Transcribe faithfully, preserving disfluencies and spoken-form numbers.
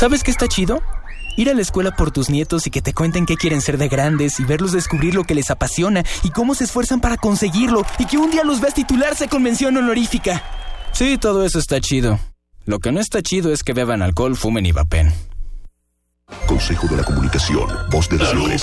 ¿Sabes qué está chido? Ir a la escuela por tus nietos y que te cuenten qué quieren ser de grandes y verlos descubrir lo que les apasiona y cómo se esfuerzan para conseguirlo y que un día los veas titularse con mención honorífica. Sí, todo eso está chido. Lo que no está chido es que beban alcohol, fumen y vapen. Consejo de la Comunicación, voz de las Flores.